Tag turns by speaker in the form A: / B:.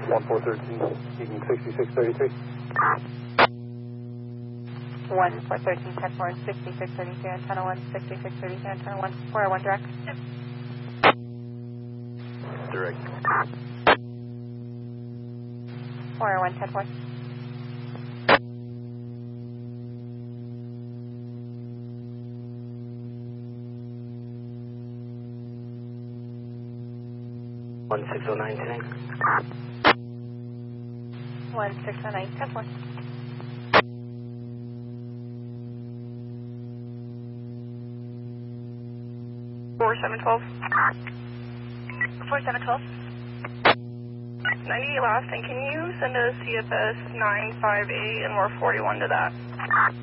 A: 1413, speaking 6633.
B: 1413, 10-4, 6633, antenna 1, 6633, antenna 1, 401 direct.
A: Direct.
B: 401, 10-4.
A: 1609,
B: 1609, 10-4.
C: 4712.
B: 4712.
C: 98 last, and can you send a CFS 958 and we're 41 to that?